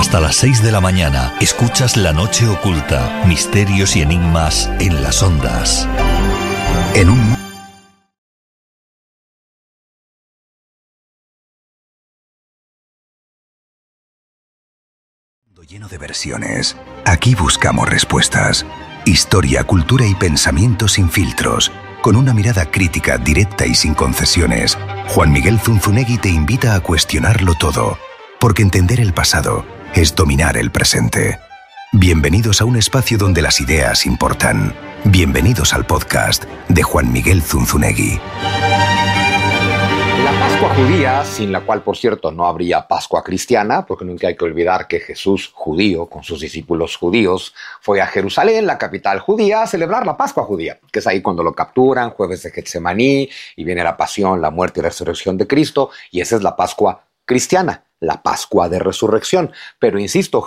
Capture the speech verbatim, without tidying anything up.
Hasta las seis de la mañana escuchas La Noche Oculta, misterios y enigmas en las ondas. En un mundo lleno de versiones, aquí buscamos respuestas. Historia, cultura y pensamiento sin filtros. Con una mirada crítica, directa y sin concesiones, Juan Miguel Zunzunegui te invita a cuestionarlo todo, porque entender el pasado es dominar el presente. Bienvenidos a un espacio donde las ideas importan. Bienvenidos al podcast de Juan Miguel Zunzunegui. La Pascua judía, sin la cual, por cierto, no habría Pascua cristiana, porque nunca hay que olvidar que Jesús, judío, con sus discípulos judíos, fue a Jerusalén, la capital judía, a celebrar la Pascua judía, que es ahí cuando lo capturan, jueves de Getsemaní, y viene la pasión, la muerte y la resurrección de Cristo, y esa es la Pascua cristiana, la Pascua de Resurrección. Pero insisto,